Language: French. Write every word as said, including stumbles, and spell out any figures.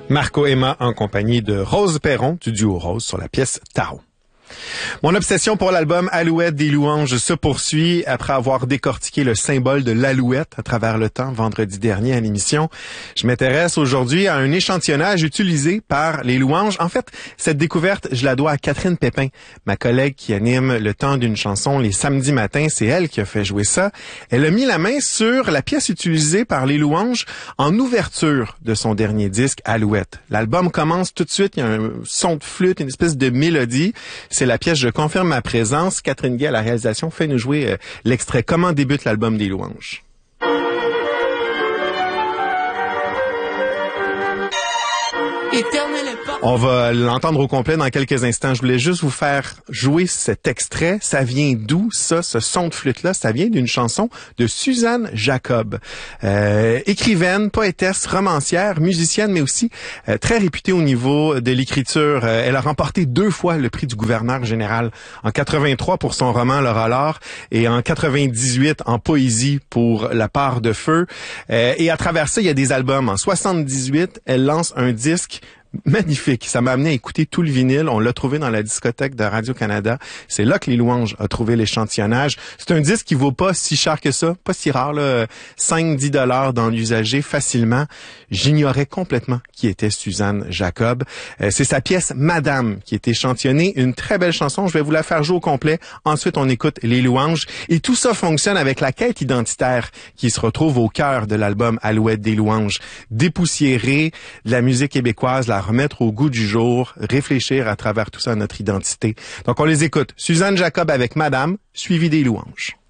Marco Emma en compagnie de Rose Perron du duo Rose sur la pièce Tarot. Mon obsession pour l'album Alouette des louanges se poursuit après avoir décortiqué le symbole de l'alouette à travers le temps vendredi dernier à l'émission. Je m'intéresse aujourd'hui à un échantillonnage utilisé par les louanges. En fait, cette découverte, je la dois à Catherine Pépin, ma collègue qui anime le temps d'une chanson les samedis matins. C'est elle qui a fait jouer ça. Elle a mis la main sur la pièce utilisée par les louanges en ouverture de son dernier disque, Alouette. L'album commence tout de suite, il y a un son de flûte, une espèce de mélodie. C'est la pièce Je confirme ma présence. Catherine Gay à la réalisation fait nous jouer euh, l'extrait Comment débute l'album des louanges. On va l'entendre au complet dans quelques instants. Je voulais juste vous faire jouer cet extrait. Ça vient d'où, ça, ce son de flûte-là? Ça vient d'une chanson de Suzanne Jacob. Euh, écrivaine, poétesse, romancière, musicienne, mais aussi euh, très réputée au niveau de l'écriture. Euh, elle a remporté deux fois le prix du gouverneur général. En quatre-vingt-trois pour son roman Laura Laure et en quatre-vingt-dix-huit en poésie pour La part de feu. Euh, et à travers ça, il y a des albums. En soixante-dix-huit, elle lance un disque magnifique. Ça m'a amené à écouter tout le vinyle. On l'a trouvé dans la discothèque de Radio-Canada. C'est là que les louanges a trouvé l'échantillonnage. C'est un disque qui vaut pas si cher que ça. Pas si rare, là. cinq à dix dollars dans l'usager facilement. J'ignorais complètement qui était Suzanne Jacob. Euh, c'est sa pièce Madame qui est échantillonnée. Une très belle chanson. Je vais vous la faire jouer au complet. Ensuite, on écoute les louanges. Et tout ça fonctionne avec la quête identitaire qui se retrouve au cœur de l'album Alouette des louanges. Dépoussiérer de la musique québécoise, la remettre au goût du jour, réfléchir à travers tout ça à notre identité. Donc on les écoute. Suzanne Jacob avec Madame, suivi des louanges.